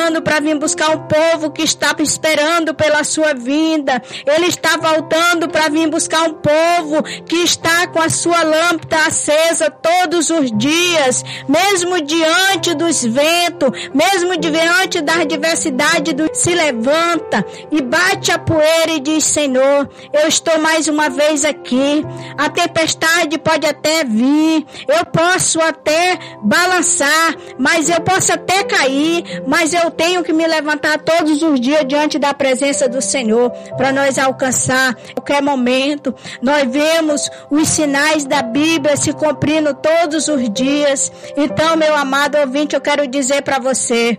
voltando para vir buscar um povo que está esperando pela sua vinda. Ele está voltando para vir buscar um povo que está com a sua lâmpada acesa todos os dias, mesmo diante dos ventos, mesmo diante da adversidade, se levanta e bate a poeira e diz: Senhor, eu estou mais uma vez aqui. A tempestade pode até vir, eu posso até balançar, mas eu posso até cair, mas eu tenho que me levantar todos os dias diante da presença do Senhor para nós alcançar qualquer momento. Nós vemos os sinais da Bíblia se cumprindo todos os dias. Então, meu amado ouvinte, eu quero dizer para você: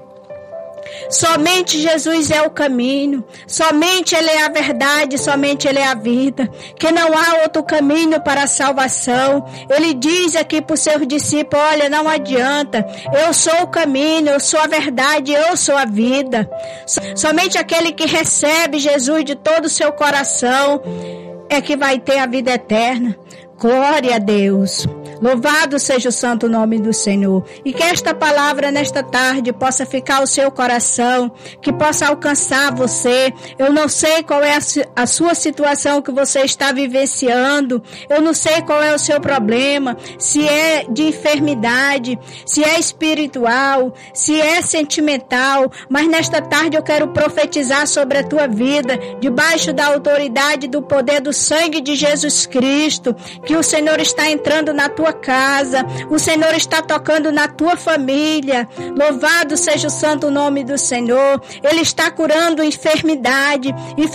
somente Jesus é o caminho, somente Ele é a verdade, somente Ele é a vida, que não há outro caminho para a salvação. Ele diz aqui para os seus discípulos: olha, não adianta, eu sou o caminho, eu sou a verdade, eu sou a vida. Somente aquele que recebe Jesus de todo o seu coração é que vai ter a vida eterna. Glória a Deus. Louvado seja o santo nome do Senhor. E que esta palavra nesta tarde possa ficar ao seu coração, que possa alcançar você. Eu não sei qual é a sua situação que você está vivenciando. Eu não sei qual é o seu problema, se é de enfermidade, se é espiritual, se é sentimental. Mas nesta tarde eu quero profetizar sobre a tua vida, debaixo da autoridade do poder do sangue de Jesus Cristo, que o Senhor está entrando na tua casa, o Senhor está tocando na tua família. Louvado seja o santo nome do Senhor. Ele está curando enfermidade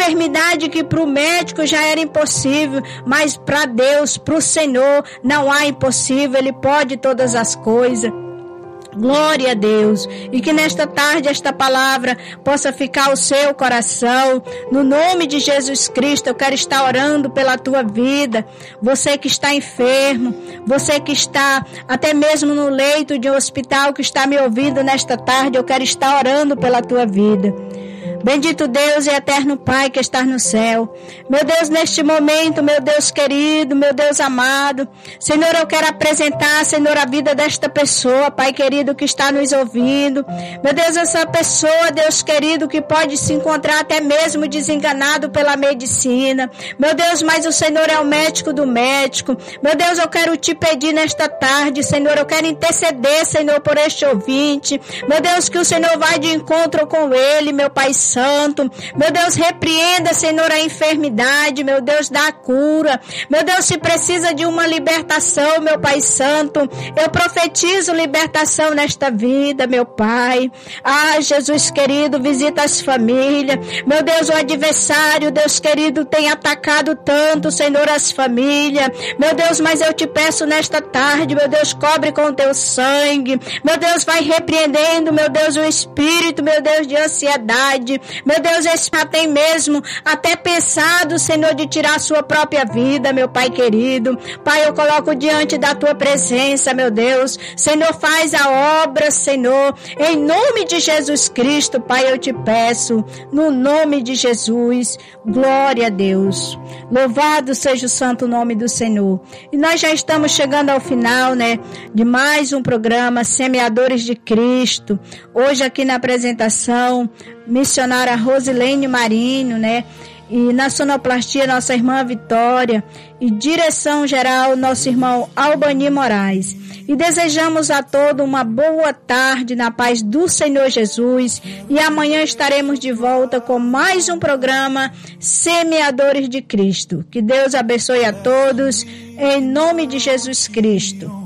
que para o médico já era impossível, mas para Deus, para o Senhor, não há impossível. Ele pode todas as coisas. Glória a Deus. E que nesta tarde esta palavra possa ficar ao seu coração. No nome de Jesus Cristo, eu quero estar orando pela tua vida. Você que está enfermo, você que está até mesmo no leito de um hospital, que está me ouvindo nesta tarde, eu quero estar orando pela tua vida. Bendito Deus e eterno Pai que está no céu. Meu Deus, neste momento, meu Deus querido, meu Deus amado, Senhor, eu quero apresentar, Senhor, a vida desta pessoa, Pai querido, que está nos ouvindo. Meu Deus, essa pessoa, Deus querido, que pode se encontrar até mesmo desenganado pela medicina. Meu Deus, mas o Senhor é o médico do médico. Meu Deus, eu quero te pedir nesta tarde, Senhor, eu quero interceder, Senhor, por este ouvinte. Meu Deus, que o Senhor vá de encontro com ele, meu Pai Santo. Meu Deus, repreenda, Senhor, a enfermidade. Meu Deus, dá a cura. Meu Deus, se precisa de uma libertação, meu Pai Santo, eu profetizo libertação nesta vida, meu Pai. Ah, Jesus querido, visita as famílias. Meu Deus, o adversário, Deus querido, tem atacado tanto, Senhor, as famílias. Meu Deus, mas eu te peço nesta tarde, meu Deus, cobre com o teu sangue. Meu Deus, vai repreendendo, meu Deus, o espírito, meu Deus, de ansiedade. Meu Deus, esse tem mesmo até pensado, Senhor, de tirar a sua própria vida, meu Pai querido. Pai, eu coloco diante da tua presença, meu Deus. Senhor, faz a obra, Senhor, em nome de Jesus Cristo, Pai, eu te peço, no nome de Jesus. Glória a Deus. Louvado seja o santo nome do Senhor. E nós já estamos chegando ao final, né, de mais um programa Semeadores de Cristo. Hoje aqui na apresentação, missionária Rosilene Marinho, né? E na sonoplastia, nossa irmã Vitória. E direção geral, nosso irmão Albani Moraes. E desejamos a todos uma boa tarde na paz do Senhor Jesus. E amanhã estaremos de volta com mais um programa Semeadores de Cristo. Que Deus abençoe a todos, em nome de Jesus Cristo.